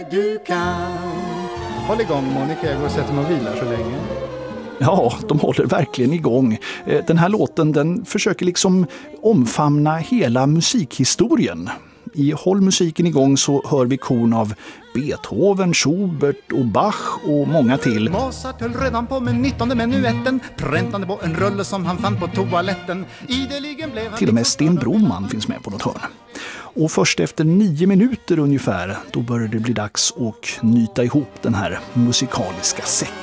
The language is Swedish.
Du kan. Håll igång Monica, jag går och sätter mig och vilar så länge. Ja, de håller verkligen igång. Den här låten den försöker liksom omfamna hela musikhistorien. I Håll musiken igång så hör vi korn av Beethoven, Schubert och Bach och många till. Mozart höll redan på med 19:e menuetten, präntande på en rulle som han fann på toaletten. Ideligen blev han Till och med Sten Broman finns med på något hörn. Och först efter 9 minuter ungefär, då börjar det bli dags att knyta ihop den här musikaliska säcken.